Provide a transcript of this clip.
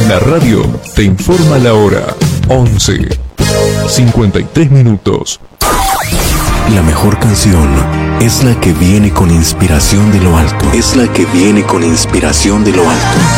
La radio te informa la hora. 11:53. La mejor canción es la que viene con inspiración de lo alto. Es la que viene con inspiración de lo alto.